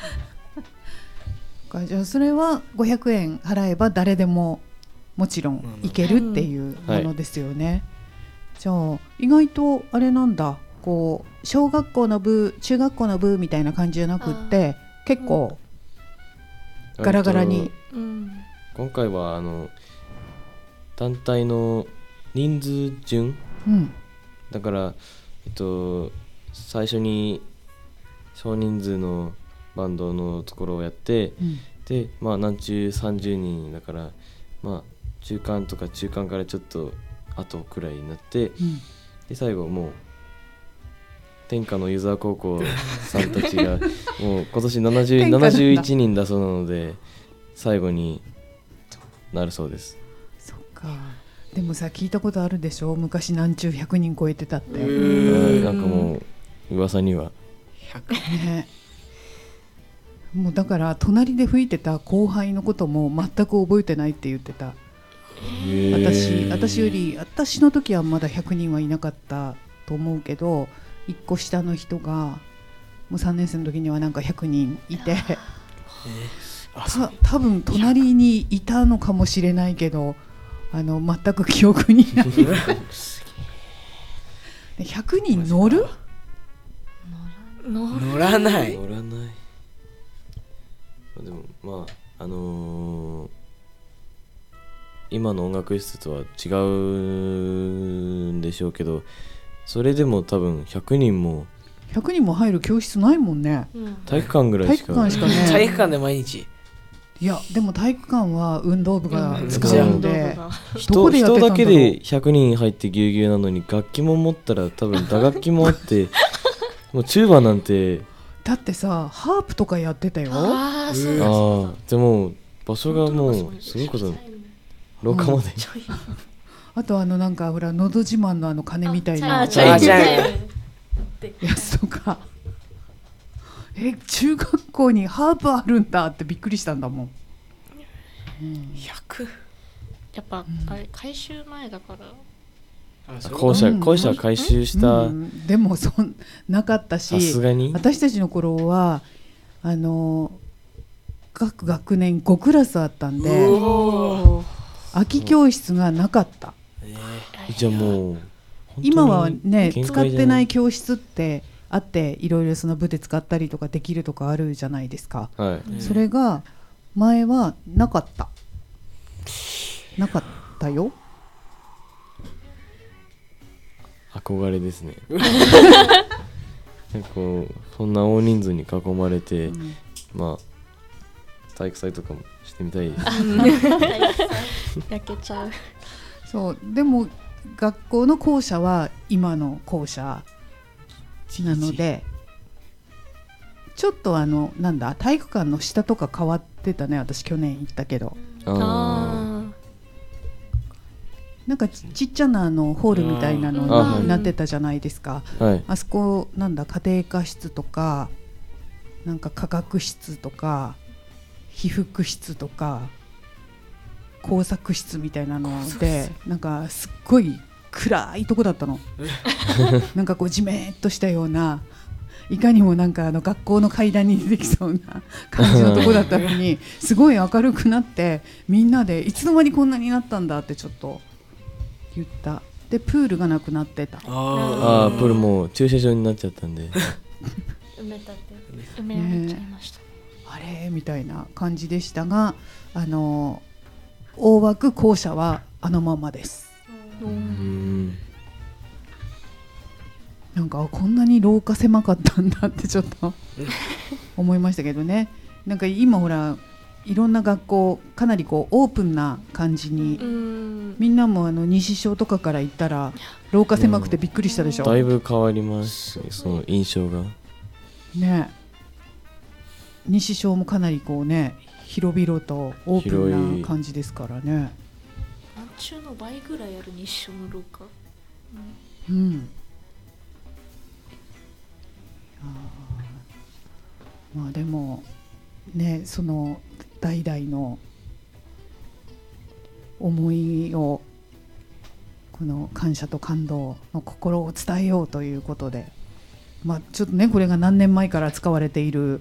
じゃあそれは500円払えば誰でももちろん行けるっていうものですよね、じゃあ意外とあれなんだ、こう小学校の部中学校の部みたいな感じじゃなくって結構ガラガラに、 今回は団体の人数順、だから、最初に少人数のバンドのところをやって、で何中30人だから、中間とか中間からちょっと後くらいになって、で最後もう天下の湯沢高校さんたちがもう今年71人だそうなので最後になるそうです。 そっか。でもさ、聞いたことあるでしょ、昔何中100人超えてたって。 なんかもう噂には 100 ね、もうだから隣で吹いてた後輩のことも全く覚えてないって言ってた。私の時はまだ100人はいなかったと思うけど、1個下の人がもう3年生の時にはなんか100人いて、多分隣にいたのかもしれないけど全く記憶にない100人乗る？ 乗らない。 でも今の音楽室とは違うんでしょうけど、それでも多分100人も入る教室ないもんね、 体育館ぐらいしか。 体育館で毎日。 いやでも体育館は運動部が使うので、 人だけで100人入ってぎゅうぎゅうなのに、楽器も持ったら多分打楽器もあってもうチューバなんてだってさ、ハープとかやってたよ。 でも場所がもうすごいこと、廊下まで、 あとなんかほらのど自慢の鐘みたいなやつとか中学校にハープあるんだってびっくりしたんだもん。 100 やっぱ、あれ改修前だから校舎改修した、 でもなかったし、 さすがに私たちの頃は各学年5クラスあったんで空き教室がなかった。 じゃあもう今はね使ってない教室ってあって、いろいろその部で使ったりとかできるとかあるじゃないですか、それが前はなかったよ。 憧れですねこうそんな大人数に囲まれて、体育祭とかもしてみたいです焼けちゃう。 そうでも学校の校舎は今の校舎なので、ちょっとなんだ、体育館の下とか変わってたね。私去年行ったけど、なんかちっちゃなホールみたいなのになってたじゃないですか。あそこなんだ、家庭科室とかなんか科学室とか被服室とか工作室みたいなので、なんかすっごい暗いとこだったのなんかこうじめっとしたような、いかにもなんか学校の階段に出てきそうな感じのとこだったのにすごい明るくなって、みんなでいつの間にこんなになったんだってちょっと言った。でプールがなくなってた。プールもう駐車場になっちゃったんで埋められちゃいました、 あれみたいな感じでしたが、大枠校舎はあのままです。なんかこんなに廊下狭かったんだってちょっと思いましたけどね。なんか今ほらいろんな学校かなりこうオープンな感じに、みんなも西小とかから行ったら廊下狭くてびっくりしたでしょ。 だいぶ変わりますね、その印象がね。西小もかなりこうね、広々とオープンな感じですからね。 南中の倍ぐらいある西小の廊下、まあでもね、その代々の思いを、この感謝と感動の心を伝えようということで、ちょっとねこれが何年前から使われている